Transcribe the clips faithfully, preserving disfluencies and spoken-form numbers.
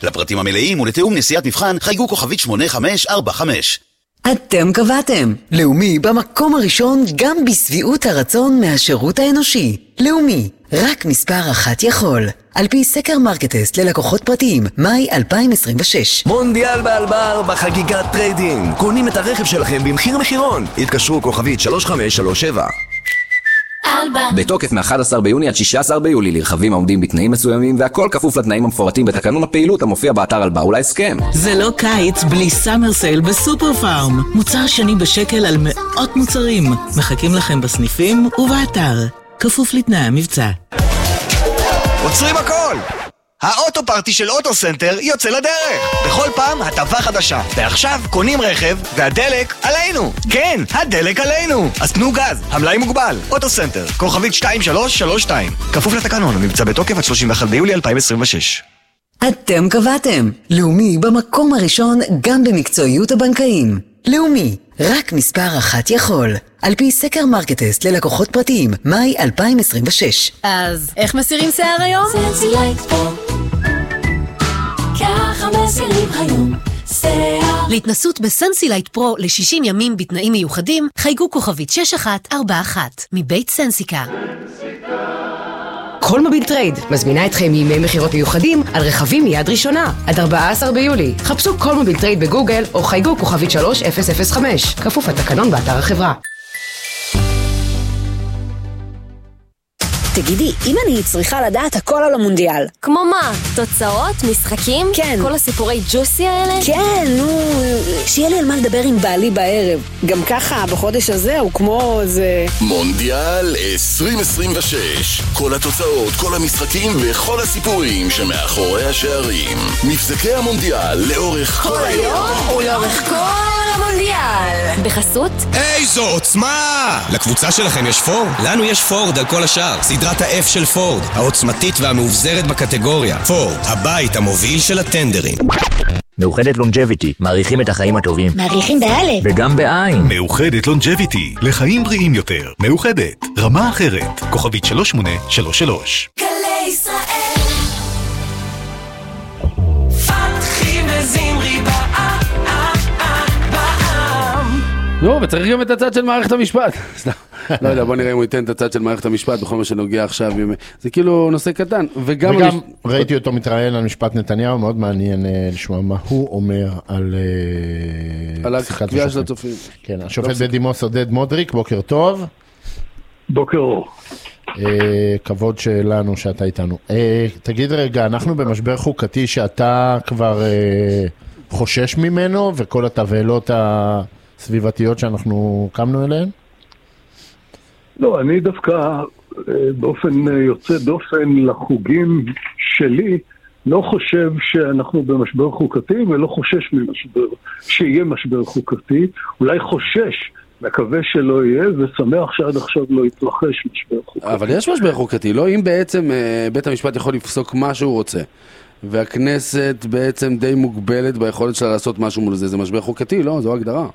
לפרטים המלאים ולתיאום נסיעת מבחן חייגו כוכבית שמונה חמש ארבע חמש. אתם קבעתם. לאומי במקום הראשון גם בסביעות הרצון מהשירות האנושי. לאומי, רק מספר אחת יכול. על פי סקר מרקטסט ללקוחות פרטיים, מאי אלפיים עשרים ושש. מונדיאל באלבר בחגיגת טריידינג. קונים את הרכב שלכם במחיר מחירון. התקשרו כוכבית שלוש חמש שלוש שבע. בתוקף מ-אחד עשר ביוני עד שישה עשר ביולי לרכבים העומדים בתנאים מסוימים, והכל כפוף לתנאים המפורטים בתקנון הפעילות המופיע באתר אלבר ולהסכם. זה לא קיץ בלי סאמר סייל בסופר פארם. מוצר שני בשקל על מאות מוצרים. מחכים לכם בסניפים ובאתר. כפוף לתנאי המבצע. עוצרים הכל! האוטו פארטי של אוטו סנטר יוצא לדרך. בכל פעם הטבה חדשה. ועכשיו קונים רכב והדלק עלינו. כן, הדלק עלינו. אז תנו גז, המלאי מוגבל. אוטו סנטר, כוכבית שתיים שלוש שלוש שתיים. כפוף לתקנון, המבצע בתוקף עד שלושים ואחד ביולי אלפיים עשרים ושש. אתם קבעתם. לאומי במקום הראשון גם במקצועיות הבנקאים. לאומי, רק מספר אחת יכול. על פי סקר מרקטסט ללקוחות פרטיים, מאי אלפיים עשרים ושש. אז איך מסירים שיער היום? סנסילייט פרו, ככה מסירים היום שיער. להתנסות בסנסילייט פרו ל-שישים ימים בתנאים מיוחדים, חייגו כוכבית שש אחת ארבע אחת מבית סנסיקה. כל מוביל טרייד מזמינה אתכם מימי מחירות מיוחדים על רכבים מיד ראשונה עד ארבעה עשר ביולי. חפשו כל מוביל טרייד בגוגל או חייגו כוכבית שלוש אפס אפס חמש. כפוף לתקנון באתר החברה. תגידי, אם אני צריכה לדעת הכל על המונדיאל. כמו מה? תוצאות? משחקים? כן. כל הסיפורי ג'וסי האלה? כן, נו, שיהיה לי על מה לדבר עם בעלי בערב. גם ככה, בחודש הזה הוא כמו זה... מונדיאל עשרים עשרים ושש. כל התוצאות, כל המשחקים וכל הסיפורים שמאחורי השערים. מבזקי המונדיאל לאורך כל היום ולאורך כל המונדיאל. בחסות? איזו עוצמה! לקבוצה שלכם יש פורד? לנו יש פורד על כל השאר. סדרת ה-F של פורד, העוצמתית והמאובזרת בקטגוריה. פורד, הבית המוביל של הטנדרים. מאוחדת לונג'ביטי, מעריכים את החיים הטובים. מעריכים באלף. וגם בעין. מאוחדת לונג'ביטי, לחיים בריאים יותר. מאוחדת, רמה אחרת. כוכבית שלוש שמונה שלוש שלוש. גלי ישראל פתחים וזמרי באה בעם. נו, וצריך גם את הצד של מערכת המשפט. סתם. לא יודע, בוא נראה אם הוא ייתן את הצד של מערכת המשפט בכל מה שנוגע עכשיו. זה כאילו נושא קטן. וגם ראיתי אותו מתראיין על משפט נתניהו, מאוד מעניין לשמוע מה הוא אומר על... על הקביעה של הצופים. כן, השופט בדימוס עודד מודריק, בוקר טוב. בוקר אור. כבוד שלנו שאתה איתנו. תגיד רגע, אנחנו במשבר חוקתי שאתה כבר חושש ממנו, וכל התבהלות הסביבתיות שאנחנו קמנו אליהן? לא, אני דווקא באופן יוצא דופן לחוגים שלי, לא חושב שאנחנו במשבר חוקתי, ולא חושש ממשבר, שיהיה משבר חוקתי, אולי חושש, מקווה שלא יהיה, ושמח שעד עכשיו לא יתרחש משבר חוקתי. אבל יש משבר חוקתי, לא? אם בעצם בית המשפט יכול לפסוק מה שהוא רוצה, והכנסת בעצם די מוגבלת ביכולת שלה לעשות משהו מול זה, זה משבר חוקתי, לא? זו הגדרה.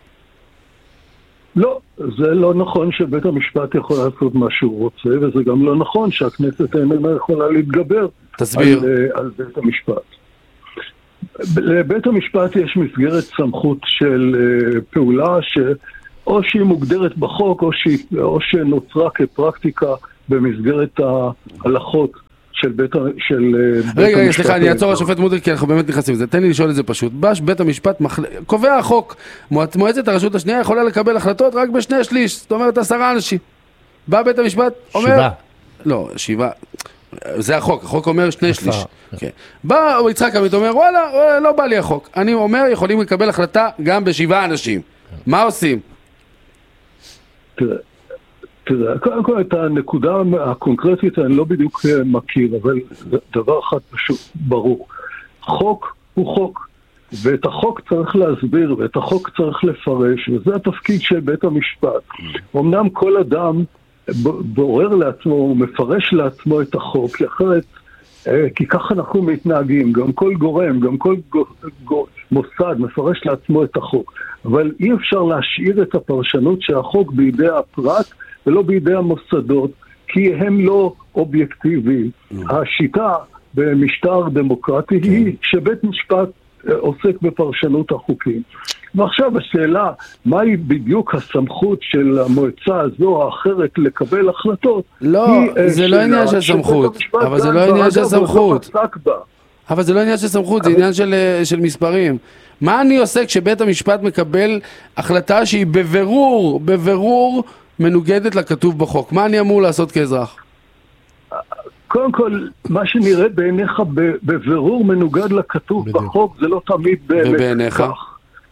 לא, זה לא נכון שבית המשפט יכול לעשות מה שהוא רוצה, וזה גם לא נכון שהכנסת איננה יכולה להתגבר תסביר. על, על בית המשפט. לבית המשפט יש מסגרת סמכות של פעולה שאו שהיא מוגדרת בחוק או, שהיא, או שנוצרה כפרקטיקה במסגרת ההלכות של בית, של רגע, רגע, סליחה, אני אעצור השופט מודריק כי אנחנו באמת נכנסים לזה. תן לי לשאול את זה פשוט. בש בית המשפט מחל... קובע החוק. מועצת הרשות השנייה יכולה לקבל החלטות רק בשני שליש. זאת אומרת עשרה אנשים. בא בית המשפט, אומר... שבעה. לא, שבעה. זה החוק. החוק אומר שני שליש. Okay. בא יצחק עמית אומר, וואלה, וואלה, לא בא לי החוק. אני אומר, יכולים לקבל החלטה גם בשבעה אנשים. מה עושים? תראה. תראה, קודם כל את הנקודה הקונקרטית אני לא בדיוק מכיר, אבל דבר אחד פשוט ברור. חוק הוא חוק, ואת החוק צריך להסביר, ואת החוק צריך לפרש, וזה התפקיד של בית המשפט. אמנם כל אדם בורר לעצמו, הוא מפרש לעצמו את החוק, כי אחרת, כי ככה אנחנו מתנהגים, גם כל גורם, גם כל מוסד מפרש לעצמו את החוק. אבל אי אפשר להשאיר את הפרשנות של החוק בידי הפרט, ולא בידי המוסדות, כי הם לא אובייקטיביים. השיטה במשטר דמוקרטי היא שבית משפט עוסק בפרשנות החוקים. ועכשיו השאלה, מהי בדיוק הסמכות של המועצה הזו או האחרת לקבל החלטות? לא, זה לא עניין של סמכות, אבל זה לא עניין של סמכות. אבל זה לא עניין של סמכות, זה עניין של, של מספרים. מה אני עושה כשבית המשפט מקבל החלטה שהיא בבירור, בבירור מנוגדת לכתוב בחוק? מה אני אמור לעשות כאזרח? קודם כל, מה שנראה בעיניך בבירור מנוגד לכתוב בחוק, זה לא תמיד באמת כך.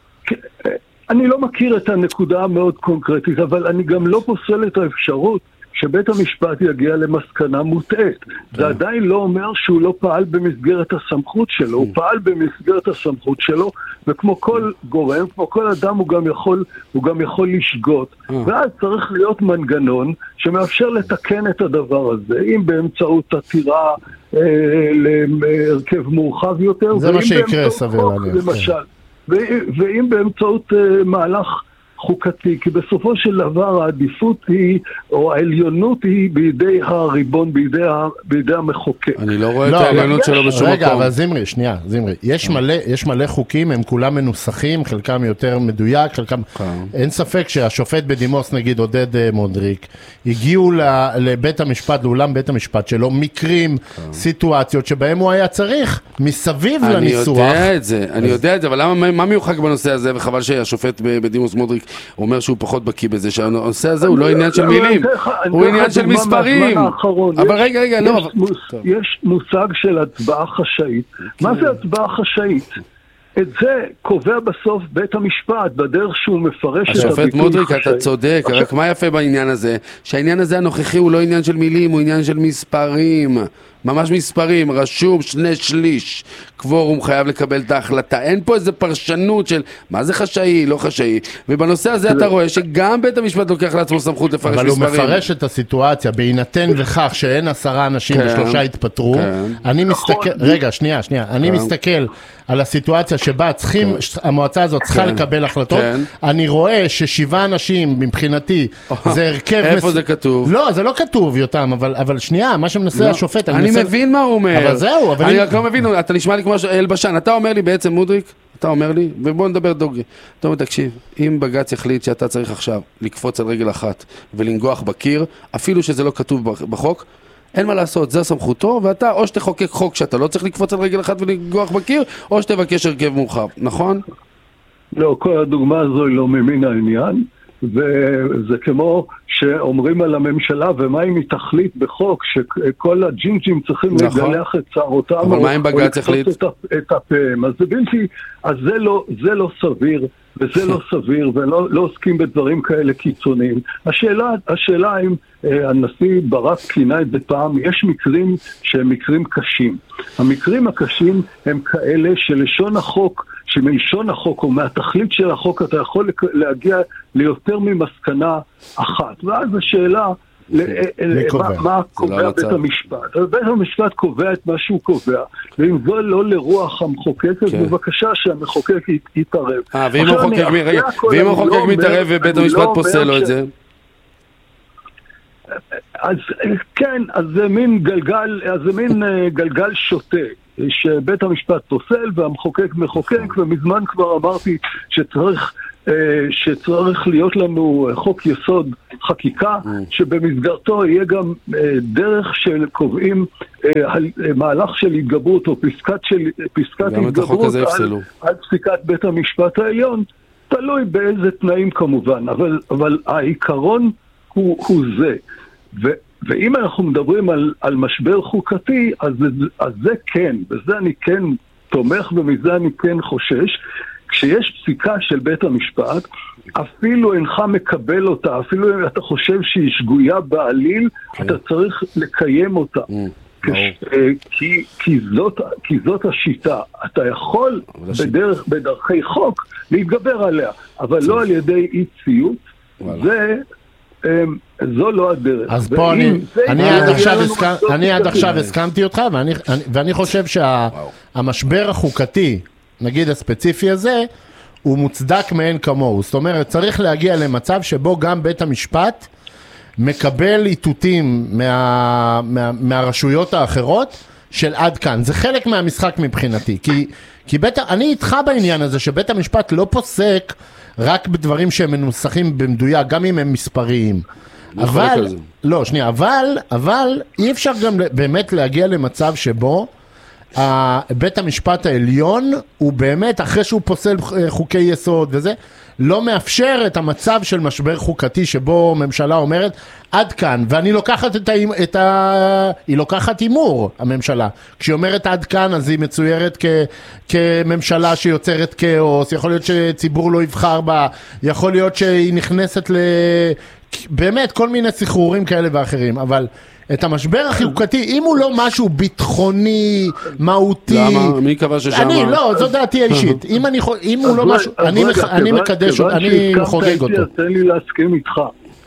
אני לא מכיר את הנקודה המאוד קונקרטית, אבל אני גם לא פוסל את האפשרות שבית המשפט יגיע למסקנה מוטעת. זה עדיין לא אומר שהוא לא פעל במסגרת הסמכות שלו, הוא פעל במסגרת הסמכות שלו, וכמו כל גורם, כמו כל אדם, הוא גם יכול, הוא גם יכול לשגות. ואז צריך להיות מנגנון שמאפשר לתקן את הדבר הזה, אם באמצעות עתירה אה, להרכב מורחב יותר, זה מה שיקרה סביר להניח. למשל. ואם באמצעות uh, מהלך חוקתי, כי בסופו של דבר העדיפות היא, או העליונות היא בידי הריבון, בידי, ה, בידי המחוקק. אני לא רואה לא, את העליונות שלו בשום מקום. רגע, אבל זמרי, שנייה, זמרי, יש מלא, יש מלא חוקים, הם כולם מנוסחים, חלקם יותר מדויק, חלקם... אין ספק שהשופט בדימוס, נגיד עודד מודריק, הגיעו לבית המשפט, לאולם בית המשפט שלו, מקרים, סיטואציות שבהם הוא היה צריך, מסביב לניסוח. אני יודע את זה, אני יודע את זה, אבל למה, מה מיוחד בנושא הזה, וחבל שהשופט בדימוס מודריק אומר שהוא פחות בקיא בזה, שהנושא הזה הוא לא עניין של מילים, הוא עניין של מספרים. אבל רגע, רגע, לא. יש מושג של הצבעה חשאית. מה זה הצבעה חשאית? את זה קובע בסוף בית המשפט, בדרך שהוא מפרש את הביטוי חשאית. השופט מודריק, אתה צודק, רק מה יפה בעניין הזה? שהעניין הזה הנוכחי הוא לא עניין של מילים, הוא עניין של מספרים. ממש מספרים, רשום שני שליש, קוורום חייב לקבל את ההחלטה. אין פה איזה פרשנות של מה זה חשאי, לא חשאי. ובנושא הזה אתה רואה שגם בית המשפט לוקח לעצמו סמכות לפרש מספרים. אבל הוא מפרש את הסיטואציה, בהינתן וכך שאין עשרה אנשים ושלושה התפטרו. אני מסתכל, רגע, שנייה, שנייה. אני מסתכל על הסיטואציה שבה צריכים, המועצה הזאת צריכה לקבל החלטות. אני רואה ששבעה אנשים מבחינתי זה הרכב... איפה זה כתוב? לא, זה לא כתוב יותם, אבל שנייה, מה שמנסה השופט, אני מבין מה הוא אומר. אבל זהו, אבל אני רק לא מבין, אתה נשמע לי כמו אלבשן, אתה אומר לי בעצם מודריק, אתה אומר לי, ובוא נדבר דוגרי. אתה אומר, תקשיב, אם בג"ץ יחליט שאתה צריך עכשיו לקפוץ על רגל אחת ולנגוח בקיר, אפילו שזה לא כתוב בחוק, אין מה לעשות, זה סמכותו, ואתה או שתחוקק חוק שאתה לא צריך לקפוץ על רגל אחת ולנגוח בקיר, או שתבקש הרכב מורחב, נכון? לא, כל הדוגמה הזו היא לא ממין העניין. וזה כמו שאומרים על הממשלה, ומה אם היא תחליט בחוק שכל הג'ינג'ים צריכים לגלח את צערותם אבל מה אם בג"ץ יחליט? את הפעם, אז זה בלתי, אז זה לא, זה לא סביר וזה לא סביר ולא לא עוסקים בדברים כאלה קיצוניים. השאלה, השאלה אם אה, הנשיא ברק כינה את זה פעם, יש מקרים שהם מקרים קשים. המקרים הקשים הם כאלה שלשון החוק, שמלשון החוק או מהתכלית של החוק אתה יכול להגיע ליותר ממסקנה אחת. ואז השאלה, מה קובע בית המשפט? בית המשפט קובע את מה שהוא קובע, ואם זה לא לרוח המחוקקת, בבקשה שהמחוקק יתערב. ואם המחוקק מתערב ובית המשפט פוסל לו את זה? אז כן, אז זה מין גלגל, אז זה מין גלגל שוטה. שבית המשפט פוסל והמחוקק מחוקק, ומזמן כבר אמרתי שצריך, שצריך להיות לנו חוק יסוד חקיקה, שבמסגרתו יהיה גם דרך של קובעים מהלך של התגברות או פסקת, של, פסקת התגברות על, על פסיקת בית המשפט העליון, תלוי באיזה תנאים כמובן, אבל, אבל העיקרון הוא, הוא זה. ו... ואם אנחנו מדברים על, על משבר חוקתי, אז, אז זה כן, בזה אני כן תומך ומזה אני כן חושש. כשיש פסיקה של בית המשפט, אפילו אינך מקבל אותה, אפילו אם אתה חושב שהיא שגויה בעליל, אתה צריך לקיים אותה. כש, כי, כי, זאת, כי זאת השיטה. אתה יכול בדרך, בדרכי חוק להתגבר עליה, אבל לא על ידי אי ציות. זה... זו לא הדרך. אז פה אני, אני עד עכשיו, הסכם, אני עד עכשיו הסכמתי אותך, ואני, ואני חושב שהמשבר החוקתי, נגיד הספציפי הזה, הוא מוצדק מאין כמוהו. זאת אומרת, צריך להגיע למצב שבו גם בית המשפט מקבל איתותים מה, מה, מהרשויות האחרות, של עד כאן. זה חלק מהמשחק מבחינתי, כי, כי בית, אני איתך בעניין הזה שבית המשפט לא פוסק רק בדברים שהם מנוסחים במדויק, גם אם הם מספריים. אבל, לא, שנייה, אבל, אבל אי אפשר גם באמת להגיע למצב שבו בית המשפט העליון הוא באמת, אחרי שהוא פוסל חוקי יסוד וזה, לא מאפשר את המצב של משבר חוקתי שבו ממשלה אומרת עד כאן, ואני לוקחת את ה... את ה... היא לוקחת אימור, הממשלה. כשהיא אומרת עד כאן, אז היא מצוירת כ... כממשלה שיוצרת כאוס, יכול להיות שציבור לא יבחר בה, יכול להיות שהיא נכנסת ל... באמת, כל מיני סחרורים כאלה ואחרים, אבל את המשבר החוקתי, אם הוא לא משהו ביטחוני, מהותי... למה? מי קבע ששמה? אני, לא, זו דעתי האישית. אם אני, אם הוא לא משהו, אני מקדש, אני חוגג אותו. תן לי להסכים איתך.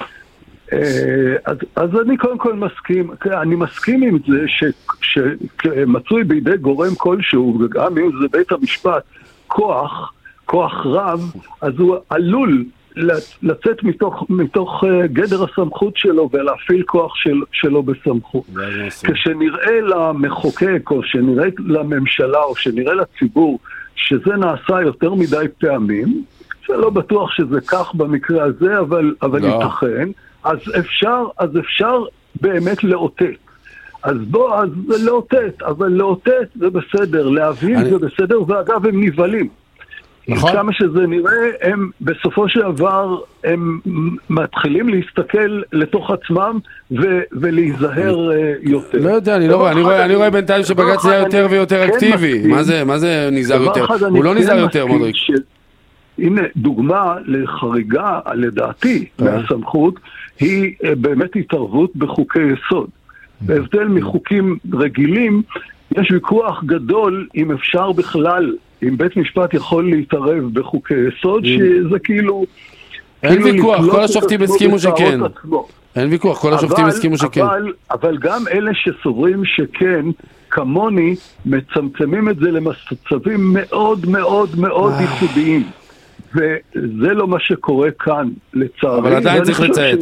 אז אני קודם כל מסכים, אני מסכים עם זה שמצוי בידי גורם כלשהו, וגם אם זה בית המשפט, כוח, כוח רב, אז הוא עלול לצאת מתוך, מתוך גדר הסמכות שלו ולהפעיל כוח של, שלו בסמכות. כשנראה למחוקק או שנראה לממשלה או שנראה לציבור שזה נעשה יותר מדי פעמים, שלא בטוח שזה כך במקרה הזה, אבל, אבל ייתכן, אז אפשר, אז אפשר באמת לאותת. אז בוא, אז זה לאותת, אבל לאותת זה בסדר, להבין אני... זה בסדר, ואגב הם נבלים. נכון. כמה שזה נראה, הם בסופו של דבר, הם מתחילים להסתכל לתוך עצמם ו- ולהיזהר יותר. לא יודע, אני לא רואה, אני רואה, אני רואה בינתיים שבג"ץ נהיה יותר ויותר אקטיבי. מה זה, מה זה נזהר יותר? הוא לא נזהר יותר, מודריק. הנה, דוגמה לחריגה, לדעתי, מהסמכות, היא באמת התערבות בחוקי יסוד. בהבדל מחוקים רגילים, יש ויכוח גדול אם אפשר בכלל, אם בית משפט יכול להתערב בחוקי יסוד, שזה כאילו... אין ויכוח, כל השופטים הסכימו שכן. אין ויכוח, כל השופטים הסכימו שכן. אבל גם אלה שסוברים שכן, כמוני, מצמצמים את זה למצבים מאוד מאוד מאוד ייחודיים. וזה לא מה שקורה כאן, לצערי. אבל עדיין צריך לציית.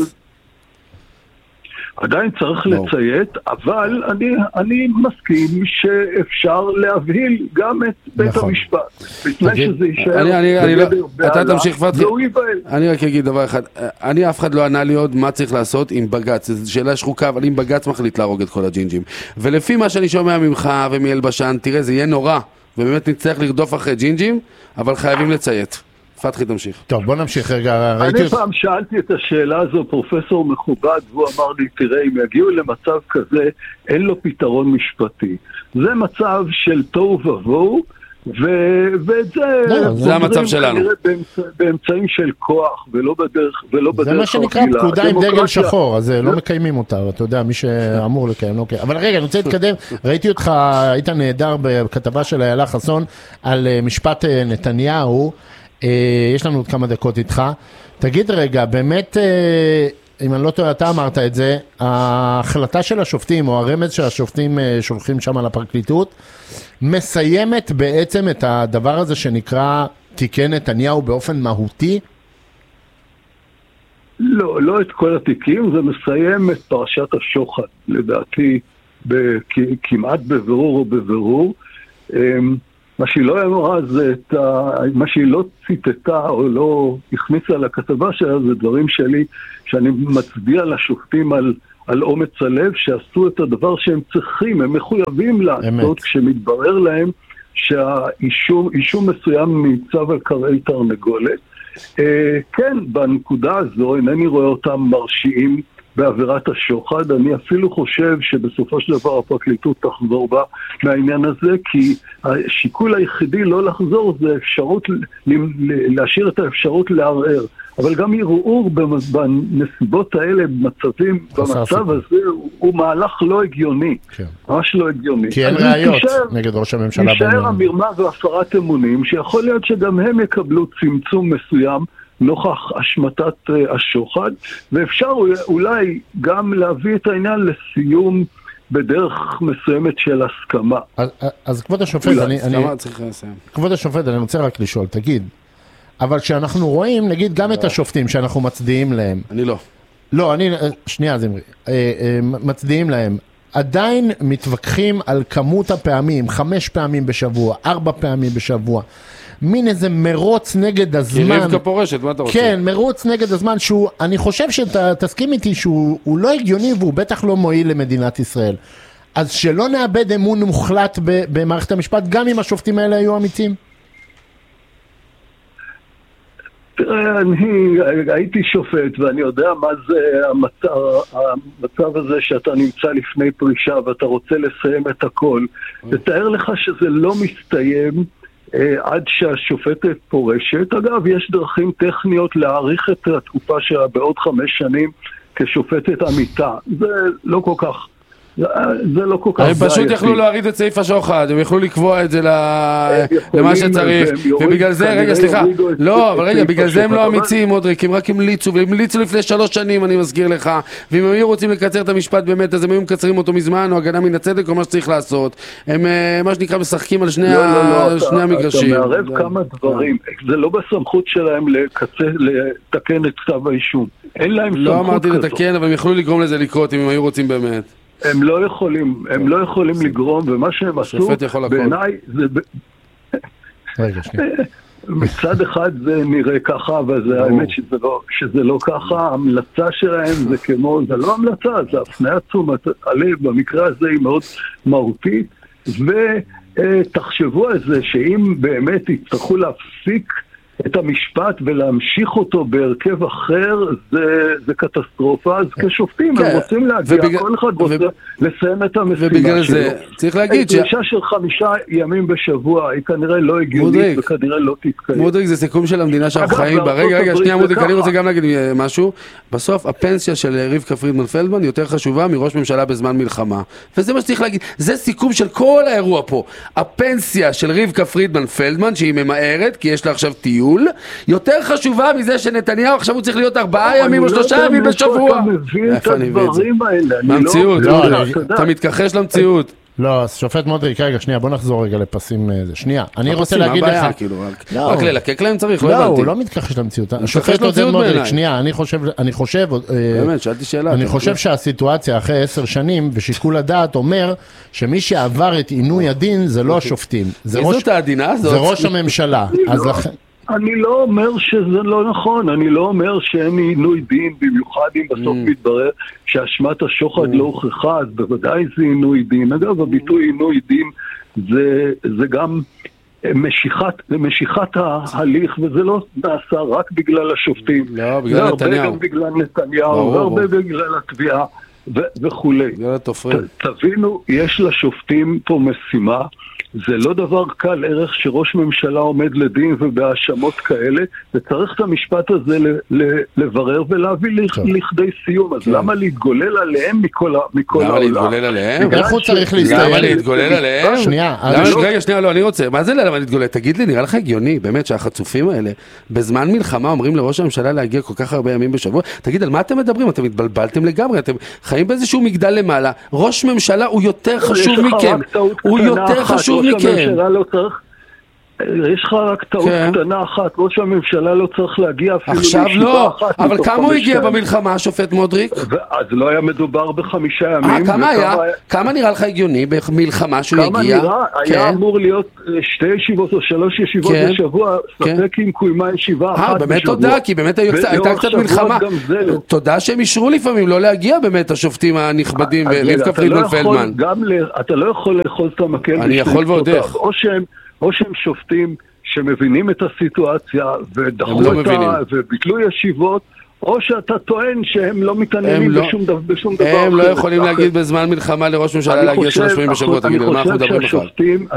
עדיין צריך לציית, אבל אני, אני מסכים שאפשר להבהיל גם את בית המשפט. בתנאי שזה יישאר. אתה תמשיך פתחי. אני רק אגיד דבר אחד. אני אף אחד לא ענה לי עוד מה צריך לעשות עם בג"ץ. זו שאלה שחוקה, אבל אם בג"ץ מחליט להרוג את כל הג'ינג'ים. ולפי מה שאני שומע ממך ומאלבשן, תראה, זה יהיה נורא. ובאמת נצטרך לרדוף אחרי ג'ינג'ים, אבל חייבים לציית. פתחי תמשיך. טוב, בוא נמשיך רגע. אני פעם שאלתי את השאלה הזו, פרופסור מכובד, והוא אמר לי, תראה, אם יגיעו למצב כזה, אין לו פתרון משפטי. זה מצב של תוהו ובוהו, ואת זה... זה המצב שלנו. באמצעים של כוח, ולא בדרך, ולא בדרך... זה מה שנקרא פקודה עם דגל שחור, אז לא מקיימים אותה, אתה יודע, מי שאמור לקיים, אוקיי. אבל רגע, אני רוצה להתקדם, ראיתי אותך, היית נהדר בכתבה של איילה חסון, על משפט נתניהו, יש לנו עוד כמה דקות איתך. תגיד רגע, באמת, אם אני לא טועה, אתה אמרת את זה, ההחלטה של השופטים, או הרמז שהשופטים שולחים שם על הפרקליטות, מסיימת בעצם את הדבר הזה שנקרא תיקי נתניהו באופן מהותי? לא, לא את כל התיקים, זה מסיים את פרשת השוחד, לדעתי, כמעט בבירור או בבירור. מה שהיא לא אמרה זה את ה... מה שהיא לא ציטטה או לא הכניסה לכתבה שלה, זה דברים שלי שאני מצביע לשופטים על, על אומץ הלב, שעשו את הדבר שהם צריכים, הם מחויבים לעשות כשמתברר להם שהאישום אישום מסוים ניצב על קרעי תרנגולת. אה, כן, בנקודה הזו אינני רואה אותם מרשיעים בעבירת השוחד. אני אפילו חושב שבסופו של דבר הפרקליטות תחזור בה מהעניין הזה, כי השיקול היחידי לא לחזור זה אפשרות, להשאיר את האפשרות לערער. אבל גם ערעור בנסיבות האלה, במצבים, במצב הזה, הוא מהלך לא הגיוני. ממש לא הגיוני. כי אין ראיות נגד ראש הממשלה. יישאר המרמה והפרת אמונים, שיכול להיות שגם הם יקבלו צמצום מסוים, נוכח השמטת השוחד, ואפשר אולי גם להביא את העניין לסיום בדרך מסוימת של הסכמה. אז, אז כבוד השופט, אני, אני, כבוד השופט, אני רוצה רק לשאול, תגיד, אבל כשאנחנו רואים, נגיד גם את השופטים שאנחנו מצדיעים להם. אני לא. לא, אני, שנייה זמרי, מצדיעים להם. עדיין מתווכחים על כמות הפעמים, חמש פעמים בשבוע, ארבע פעמים בשבוע. מין איזה מרוץ נגד הזמן. כי רבקה פורשת, מה אתה רוצה? כן, מרוץ נגד הזמן שהוא, אני חושב שתסכים איתי שהוא לא הגיוני והוא בטח לא מועיל למדינת ישראל. אז שלא נאבד אמון מוחלט במערכת המשפט, גם אם השופטים האלה היו אמיצים? תראה, אני הייתי שופט ואני יודע מה זה המצב, המצב הזה שאתה נמצא לפני פרישה ואתה רוצה לסיים את הכל. תתאר לך שזה לא מסתיים עד שהשופטת פורשת. אגב, יש דרכים טכניות להאריך את התקופה שלה בעוד חמש שנים כשופטת עמיתה. זה לא כל כך... זה לא כל כך... הם פשוט יכלו להוריד את סעיף השוחד, הם יכלו לקבוע את זה למה שצריך, ובגלל זה, רגע, סליחה, לא, אבל רגע, בגלל זה הם לא אמיצים, מודריק, הם רק המליצו, והם המליצו לפני שלוש שנים, אני מזכיר לך, ואם הם היו רוצים לקצר את המשפט באמת, אז הם היו מקצרים אותו מזמן, או הגנה מן הצדק, או מה שצריך לעשות. הם, מה שנקרא, משחקים על שני המגרשים. אתה מערב כמה דברים, זה לא בסמכות שלהם לתקן את כתב האישום. אין להם סמכות כזאת. לא אמרתי לתקן, אבל הם יכלו לגרום לזה לקרות, אם הם היו רוצים באמת. הם לא יכולים, הם לא יכולים לגרום, ומה שהם עשו, בעיניי זה... מצד אחד זה נראה ככה, אבל האמת שזה לא ככה, ההמלצה שלהם זה כמו, זה לא המלצה, זה הפניית תשומת הלב, במקרה הזה היא מאוד מהותית, ותחשבו על זה שאם באמת יצטרכו להפסיק את המשפט ולהמשיך אותו בהרכב אחר, זה, זה קטסטרופה. אז כשופטים הם רוצים להגיע, ובגלל, כל אחד רוצה וב... לסיים את המשימה שלו. זה, צריך להגיד דרישה ש... של חמישה ימים בשבוע היא כנראה לא הגיונית וכנראה לא תתקיים. מודריק, זה סיכום של המדינה שאנחנו חיים בה. רגע, רגע, שנייה מודריק, אני רוצה גם להגיד משהו. בסוף, הפנסיה של רבקה פרידמן פלדמן יותר חשובה מראש ממשלה בזמן מלחמה. וזה מה שצריך להגיד. זה סיכום של כל האירוע פה. הפנסיה של רבקה פרידמן פלדמן, שהיא ממהרת, כי יש לה עכשיו טיול, יותר חשובה מזה שנתניהו עכשיו הוא צריך להיות ארבעה ימים או שלושה ימים בשבוע. איפה אני מבין את הדברים האלה? מהמציאות, אתה מתכחש למציאות. לא, שופט מודריק, רגע, שנייה, בוא נחזור רגע לפסים, שנייה, אני רוצה להגיד לך... רק ללקק להם צריך, לא הבנתי. הבנתי. לא, הוא לא מתכחש למציאות. השופט עודד מודריק, שנייה, אני חושב, אני חושב... באמת, שאלתי שאלה. אני חושב שהסיטואציה אחרי עשר שנים, ושיקול הדעת אומר, שמי שעבר את עינוי הדין זה לא השופטים. זה ראש הממשלה. אז לכן... אני לא אומר שזה לא נכון, אני לא אומר שאין עינוי דין, במיוחד אם בסוף מתברר שאשמת השוחד לא הוכחה, אז בוודאי זה עינוי דין. אגב, הביטוי עינוי דין זה, זה גם משיכת, משיכת ההליך, וזה לא נעשה רק בגלל השופטים. לא, בגלל נתניהו. הרבה גם בגלל נתניהו, והרבה בגלל התביעה וכו'. בגלל התופרים. תבינו, יש לשופטים פה משימה, זה לא דבר קל ערך שראש ממשלה עומד לדין ובהאשמות כאלה, וצריך את המשפט הזה לברר ולהביא לכדי סיום. אז למה להתגולל עליהם מכל העולם? למה להתגולל עליהם? איך הוא צריך להסתיים? למה להתגולל עליהם? שנייה. רגע, שנייה, לא, אני רוצה. מה זה למה להתגולל? תגיד לי, נראה לך הגיוני, באמת, שהחצופים האלה, בזמן מלחמה אומרים לראש הממשלה להגיע כל כך הרבה ימים בשבוע? תגיד, על מה אתם מדברים? אתם התבלבלתם לגמרי, אתם חיים באיזשהו מגדל למעלה. ראש ממשלה הוא יותר חשוב מכם. הוא יותר חשוב מכם. יש לך רק טעות קטנה אחת, ראש הממשלה לא צריך להגיע אפילו עכשיו לא, אבל כמה הוא הגיע במלחמה, השופט מודריק? אז לא היה מדובר בחמישה ימים. כמה היה? כמה נראה לך הגיוני במלחמה שהוא הגיע? כמה נראה? היה אמור להיות שתי ישיבות או שלוש ישיבות בשבוע, ספק אם קוימה ישיבה אחת בשבוע. באמת תודה, כי באמת הייתה קצת מלחמה. תודה שהם אישרו לפעמים לא להגיע באמת השופטים הנכבדים ורבקה פרידמן פלדמן. אתה לא יכול לאחוז את המקל. אני יכול ועוד איך. או שהם שופטים שמבינים את הסיטואציה ודחו לא אותה וביטלו ישיבות, או שאתה טוען שהם לא מתעניינים לא, בשום, דבר, בשום דבר הם אחר. לא יכולים להגיד בזמן מלחמה לראש ממשלה להגיע שלוש פעמים בשבוע, תגיד, על מה אנחנו מדברים בכלל?